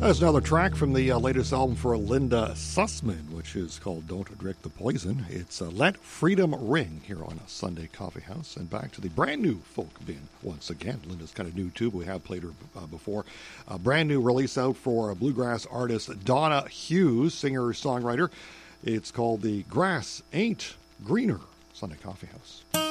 That's another track from the latest album for Linda Sussman, which is called Don't Drink the Poison. It's Let Freedom Ring here on a Sunday Coffee House. And back to the brand new folk bin once again. Linda's kind of new too, but we have played her before. A brand new release out for bluegrass artist Donna Hughes, singer-songwriter. It's called The Grass Ain't Greener. Sunday Coffee House.